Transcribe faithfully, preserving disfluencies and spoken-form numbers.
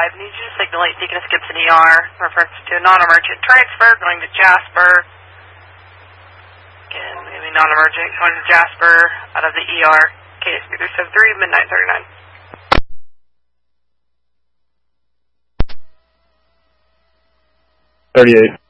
five. Need you to signal eight Deaconess Gibson E R. Reference to a non-emergent transfer going to Jasper. Again, maybe non-emergent going to Jasper out of the E R. K S B three seven three, midnight thirty-nine. thirty-eight.